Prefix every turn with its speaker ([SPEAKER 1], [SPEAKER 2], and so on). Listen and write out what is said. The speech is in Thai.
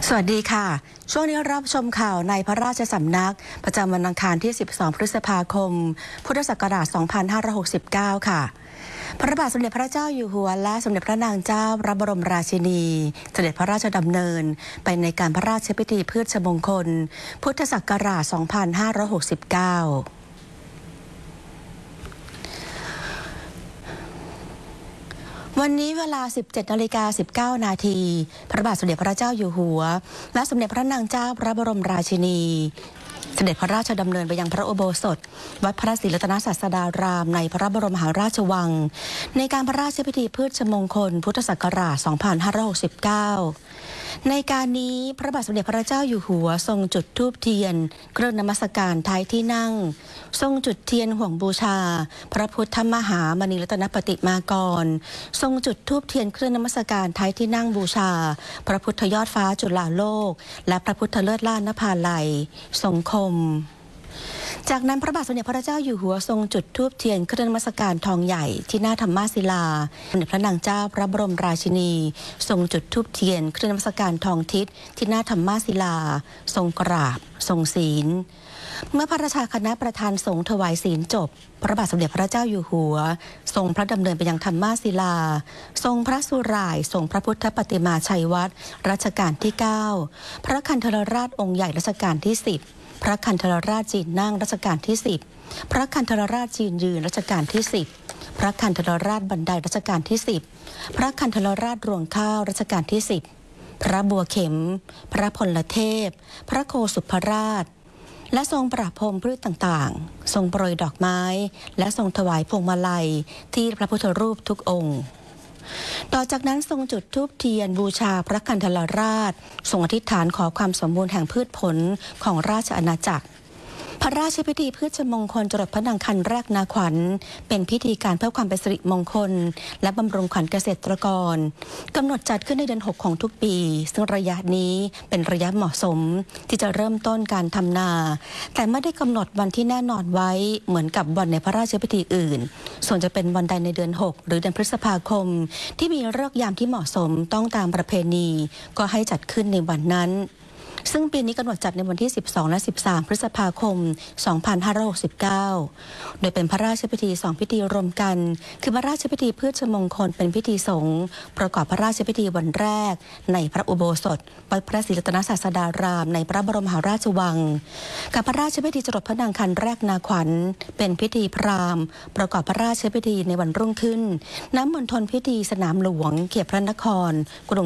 [SPEAKER 1] สวัสดีค่ะช่วงนี้รับชมข่าวในพระราชสำนักประจำวันอังคารที่ 12 พฤษภาคม พุทธศักราช 2569 ค่ะพระบาทสมเด็จพระเจ้าอยู่หัวและสมเด็จพระนางเจ้าพระบรมราชินีเสด็จพระราชดำเนินไปในการพระราชพิธีพืชมงคล พุทธศักราช 2569วันนี้เวลา 17:19 นาทีพระบาทสมเด็จพระเจ้าอยู่หัวและสมเด็จพระนางเจ้าพระบรมราชินีเสด็จพระราชดำเนินไปยังพระอุโบสถวัดพระศรีรัตนศาสดารามในพระบรมมหาราชวังในการพระราชพิธีพืชมงคลพุทธศักราช 2569 ในการนี้พระบาทสมเด็จพระเจ้าอยู่หัวทรงจุดธูปเทียนเครื่องนมัสการท้ายที่นั่งทรงจุดเทียนห่วงบูชาพระพุทธมหามณีรัตนปฏิมากรทรงจุดธูปเทียนเครื่องนมัสการท้ายที่นั่งบูชาพระพุทธยอดฟ้าจุฬาโลกและพระพุทธเลิศล้านนภาลัยทรงคมจากนั้นพระบาทสมเด็จพระเจ้าอยู่หัวทรงจุดธูปเทียนเครื่องนมัสการทองใหญ่ที่หน้าธรรมาศิลาสมเด็จพระนางเจ้าพระบรมราชินีทรงจุดธูปเทียนเครื่องนมัสการทองทิศที่หน้าธรรมาศิลาทรงกราบทรงศีลเมื่อพระราชาคณะประธานสงฆ์ถวายศีลจบพระบาทสมเด็จพระเจ้าอยู่หัวทรงพระดำเนินไปยังธรรมาศิลาทรงพระสุร่ายทรงพระพุทธปฏิมาชัยวัตรรัชกาลที่ 9 พระคันธรราชองค์ใหญ่รัชกาลที่ 10พระคันธรราชจีนนั่งรัชกาลที่ 10พระคันธรราชจีนยืนรัชกาลที่ 10พระคันธรราชบันไดรัชกาลที่ 10พระคันธรราชรวงข้าวรัชกาลที่ 10พระบัวเข็มพระพลเทพพระโคสุภราชและทรงประพรมพืชต่างๆทรงโปรยดอกไม้และทรงถวายพวงมาลัยที่พระพุทธรูปทุกองค์ต่อจากนั้นทรงจุดธูปเทียนบูชาพระคันธรราชทรงอธิษฐานขอความสมบูรณ์แห่งพืชผลของราชอาณาจักรพระราชพิธีพืชมงคลจรดพระนางคันแรกนาขวัญเป็นพิธีการเพื่อความเป็นสิริมงคลและบำรุงขวัญเกษตรกรกำหนดจัดขึ้นในเดือน 6 ของทุกปีซึ่งระยะนี้เป็นระยะเหมาะสมที่จะเริ่มต้นการทำนาแต่ไม่ได้กำหนดวันที่แน่นอนไว้เหมือนกับวันในพระราชพิธีอื่นส่วนจะเป็นวันใดในเดือน 6 หรือเดือนพฤษภาคมที่มีฤกษ์ยามที่เหมาะสมต้องตามประเพณีก็ให้จัดขึ้นในวันนั้นซึ่งปีนี้กำหนดจัดในวันที่ 12 และ 13 พฤษภาคม 2569 โดยเป็นพระราชพิธี2พิธีรวมกันคือพระราชพิธีพืชมงคลเป็นพิธีสงฆ์ประกอบพระราชพิธีวันแรกในพระอุโบสถวัดพระศรีรัตนศาสดารามในพระบรมมหาราชวังกับพระราชพิธีจรดพระนางคันแรกนาขวัญเป็นพิธีพราหมณ์ประกอบพระราชพิธีในวันรุ่งขึ้นณมณฑลพิธีสนามหลวงเขตพระนครกรุง